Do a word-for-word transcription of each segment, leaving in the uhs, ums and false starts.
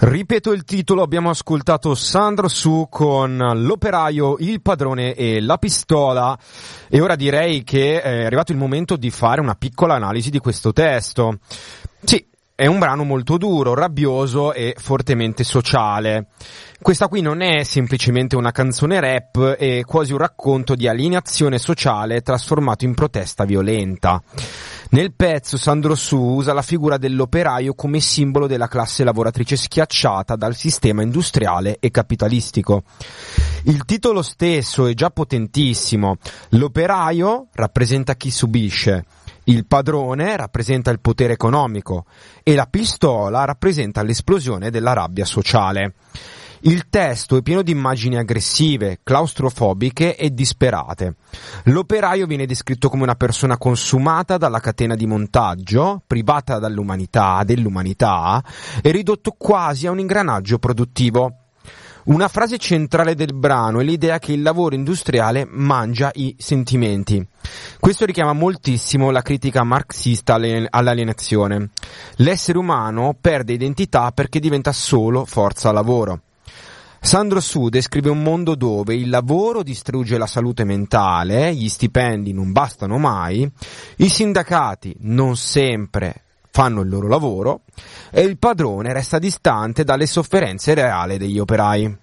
Ripeto il titolo, abbiamo ascoltato Sandro Su con L'operaio, il padrone e la pistola, e ora direi che è arrivato il momento di fare una piccola analisi di questo testo. Sì, è un brano molto duro, rabbioso e fortemente sociale. Questa qui non è semplicemente una canzone rap, è quasi un racconto di alienazione sociale trasformato in protesta violenta. Nel pezzo Sandro Su usa la figura dell'operaio come simbolo della classe lavoratrice schiacciata dal sistema industriale e capitalistico. Il titolo stesso è già potentissimo. L'operaio rappresenta chi subisce, il padrone rappresenta il potere economico e la pistola rappresenta l'esplosione della rabbia sociale. Il testo è pieno di immagini aggressive, claustrofobiche e disperate. L'operaio viene descritto come una persona consumata dalla catena di montaggio, privata dall'umanità, dell'umanità e ridotto quasi a un ingranaggio produttivo. Una frase centrale del brano è l'idea che il lavoro industriale mangia i sentimenti. Questo richiama moltissimo la critica marxista all'alienazione. L'essere umano perde identità perché diventa solo forza lavoro. Sandro Su descrive un mondo dove il lavoro distrugge la salute mentale, gli stipendi non bastano mai, i sindacati non sempre fanno il loro lavoro e il padrone resta distante dalle sofferenze reali degli operai.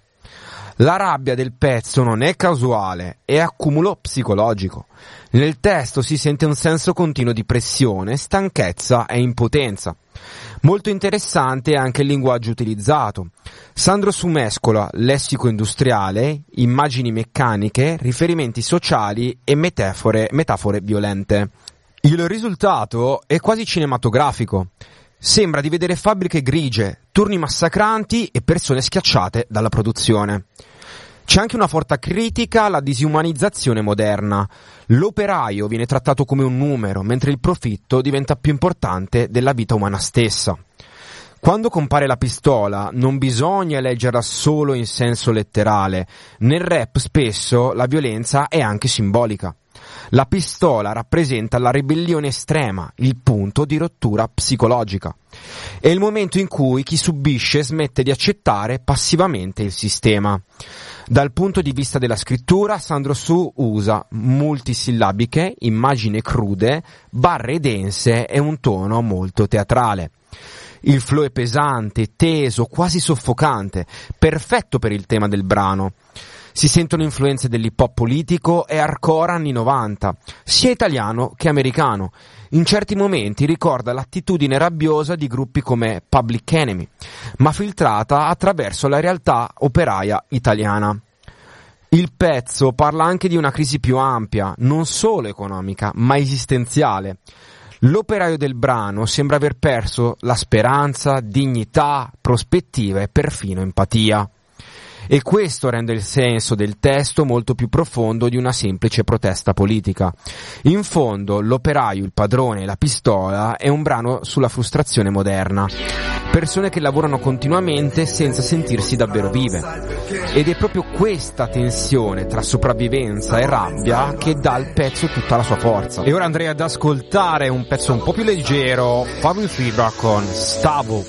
La rabbia del pezzo non è casuale, è accumulo psicologico. Nel testo si sente un senso continuo di pressione, stanchezza e impotenza. Molto interessante è anche il linguaggio utilizzato. Sandro Su mescola lessico industriale, immagini meccaniche, riferimenti sociali e metafore, metafore violente. Il risultato è quasi cinematografico. Sembra di vedere fabbriche grigie, turni massacranti e persone schiacciate dalla produzione. C'è anche una forte critica alla disumanizzazione moderna. L'operaio viene trattato come un numero, mentre il profitto diventa più importante della vita umana stessa. Quando compare la pistola non bisogna leggerla solo in senso letterale. Nel rap spesso la violenza è anche simbolica. La pistola rappresenta la ribellione estrema, il punto di rottura psicologica. È il momento in cui chi subisce smette di accettare passivamente il sistema. Dal punto di vista della scrittura, Sandro Su usa multisillabiche, immagini crude, barre dense e un tono molto teatrale. Il flow è pesante, teso, quasi soffocante, perfetto per il tema del brano. Si sentono influenze dell'hip hop politico e hardcore anni novanta, sia italiano che americano. In certi momenti ricorda l'attitudine rabbiosa di gruppi come Public Enemy, ma filtrata attraverso la realtà operaia italiana. Il pezzo parla anche di una crisi più ampia, non solo economica, ma esistenziale. L'operaio del brano sembra aver perso la speranza, dignità, prospettive e perfino empatia. E questo rende il senso del testo molto più profondo di una semplice protesta politica. In fondo, L'operaio, il padrone e la pistola è un brano sulla frustrazione moderna. Persone che lavorano continuamente senza sentirsi davvero vive. Ed è proprio questa tensione tra sopravvivenza e rabbia che dà al pezzo tutta la sua forza. E ora andrei ad ascoltare un pezzo un po' più leggero, Fabio Fibra con Stavo.